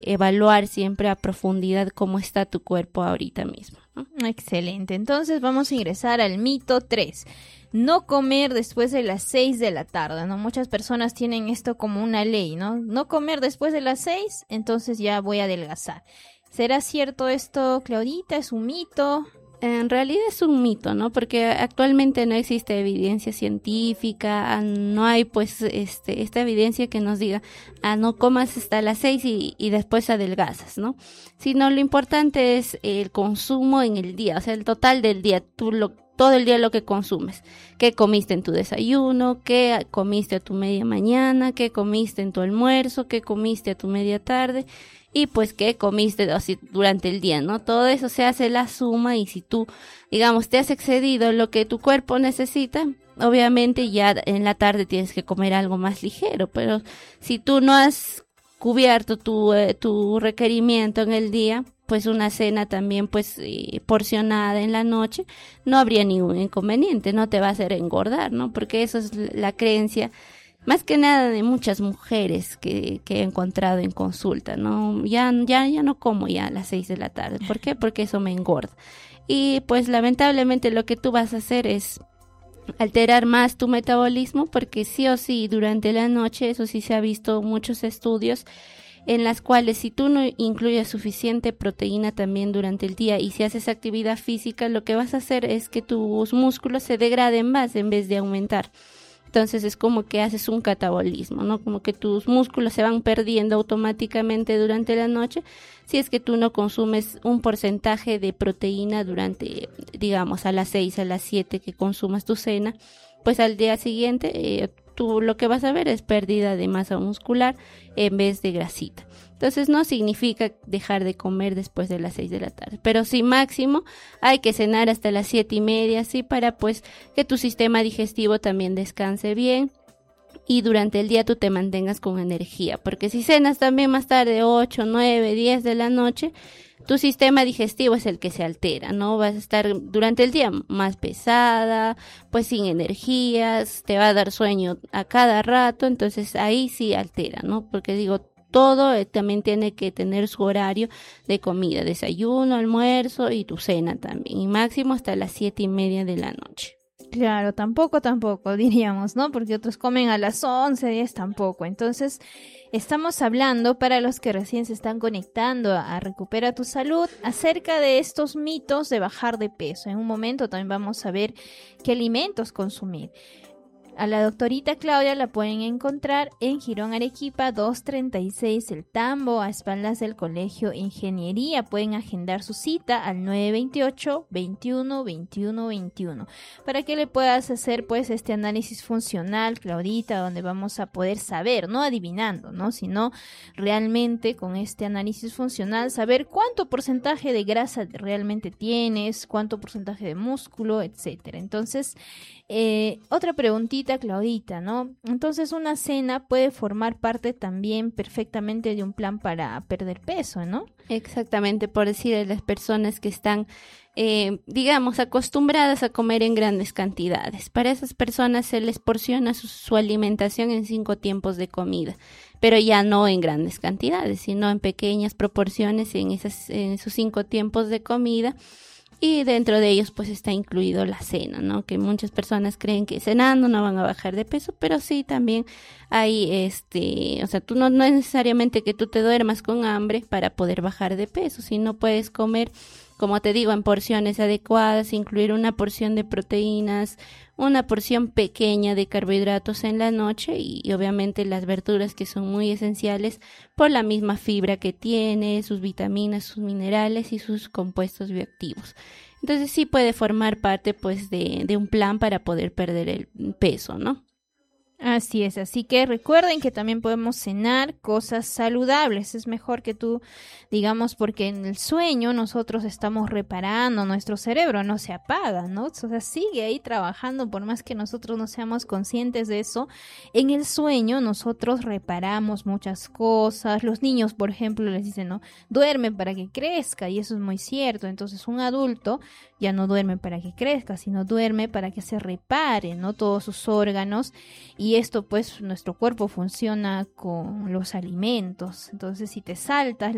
evaluar siempre a profundidad cómo está tu cuerpo ahorita mismo, ¿no? Excelente. Entonces vamos a ingresar al mito 3. No comer después de las 6 de la tarde, ¿no? Muchas personas tienen esto como una ley, ¿no? No comer después de las 6, entonces ya voy a adelgazar. ¿Será cierto esto, Claudita? ¿Es un mito? En realidad es un mito, ¿no? Porque actualmente no existe evidencia científica, no hay pues esta evidencia que nos diga, no comas hasta las 6 y después adelgazas, ¿no? Sino lo importante es el consumo en el día, o sea, el total del día, todo el día lo que consumes. ¿Qué comiste en tu desayuno? ¿Qué comiste a tu media mañana? ¿Qué comiste en tu almuerzo? ¿Qué comiste a tu media tarde? Y pues qué comiste así durante el día, ¿no? Todo eso se hace la suma y si tú, digamos, te has excedido lo que tu cuerpo necesita, obviamente ya en la tarde tienes que comer algo más ligero, pero si tú no has cubierto tu requerimiento en el día, pues una cena también pues porcionada en la noche, no habría ningún inconveniente, no te va a hacer engordar, ¿no? Porque eso es la creencia más que nada de muchas mujeres que he encontrado en consulta, ¿no? Ya no como ya a las 6 de la tarde. ¿Por qué? Porque eso me engorda. Y pues lamentablemente lo que tú vas a hacer es alterar más tu metabolismo porque sí o sí durante la noche, eso sí se ha visto muchos estudios en las cuales si tú no incluyes suficiente proteína también durante el día y si haces actividad física, lo que vas a hacer es que tus músculos se degraden más en vez de aumentar. Entonces es como que haces un catabolismo, ¿no? Como que tus músculos se van perdiendo automáticamente durante la noche si es que tú no consumes un porcentaje de proteína durante, digamos, a las 6, a las 7 que consumas tu cena, pues al día siguiente tú lo que vas a ver es pérdida de masa muscular en vez de grasita. Entonces no significa dejar de comer después de las 6 de la tarde, pero sí máximo hay que cenar hasta las 7:30, así para pues que tu sistema digestivo también descanse bien y durante el día tú te mantengas con energía, porque si cenas también más tarde 8, 9, 10 de la noche, tu sistema digestivo es el que se altera, ¿no? Vas a estar durante el día más pesada, pues sin energías, te va a dar sueño a cada rato, entonces ahí sí altera, ¿no? Porque digo, todo también tiene que tener su horario de comida, desayuno, almuerzo y tu cena también, y máximo hasta las 7:30 de la noche. Claro, tampoco diríamos, ¿no? Porque otros comen a las 11, 10 tampoco. Entonces, estamos hablando para los que recién se están conectando a Recupera tu Salud acerca de estos mitos de bajar de peso. En un momento también vamos a ver qué alimentos consumir. A la doctorita Claudia la pueden encontrar en Girón Arequipa 236 El Tambo, a espaldas del Colegio Ingeniería. Pueden agendar su cita al 928-21-21-21 para que le puedas hacer pues este análisis funcional, Claudita, donde vamos a poder saber, no adivinando, ¿no? Sino realmente con este análisis funcional saber cuánto porcentaje de grasa realmente tienes, cuánto porcentaje de músculo, etcétera. Entonces, otra preguntita, Claudita, ¿no? Entonces una cena puede formar parte también perfectamente de un plan para perder peso, ¿no? Exactamente, por decir a las personas que están, digamos, acostumbradas a comer en grandes cantidades. Para esas personas se les porciona su alimentación en 5 tiempos de comida, pero ya no en grandes cantidades, sino en pequeñas proporciones en esos 5 tiempos de comida. Y dentro de ellos pues está incluido la cena, ¿no? Que muchas personas creen que cenando no van a bajar de peso, pero sí también hay o sea, tú no es necesariamente que tú te duermas con hambre para poder bajar de peso, sino puedes comer, como te digo, en porciones adecuadas, incluir una porción de proteínas, una porción pequeña de carbohidratos en la noche y obviamente las verduras que son muy esenciales por la misma fibra que tiene, sus vitaminas, sus minerales y sus compuestos bioactivos. Entonces sí puede formar parte pues de un plan para poder perder el peso, ¿no? Así es, así que recuerden que también podemos cenar cosas saludables. Es mejor que tú, digamos, porque en el sueño nosotros estamos reparando, nuestro cerebro no se apaga, ¿no? O sea, sigue ahí trabajando por más que nosotros no seamos conscientes de eso. En el sueño nosotros reparamos muchas cosas. Los niños, por ejemplo, les dicen, ¿no? Duerme para que crezca, y eso es muy cierto. Entonces un adulto ya no duerme para que crezca, sino duerme para que se repare, ¿no? Todos sus órganos. Y esto pues nuestro cuerpo funciona con los alimentos. Entonces si te saltas